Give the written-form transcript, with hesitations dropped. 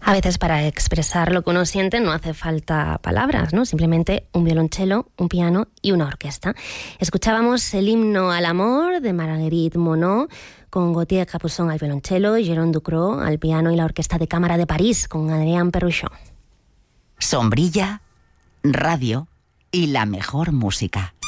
A veces para expresar lo que uno siente no hace falta palabras, ¿no? Simplemente un violonchelo, un piano y una orquesta. Escuchábamos el himno al amor de Marguerite Monod con Gauthier Capuçon al violonchelo, Jérôme Ducrot al piano y la Orquesta de Cámara de París con Adrien Perruchot. Sombrilla, radio y la mejor música.